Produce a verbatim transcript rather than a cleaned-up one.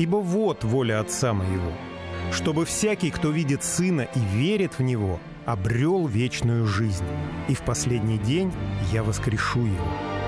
Ибо вот воля Отца Моего, чтобы всякий, кто видит Сына и верит в Него, обрел вечную жизнь, и в последний день я воскрешу его».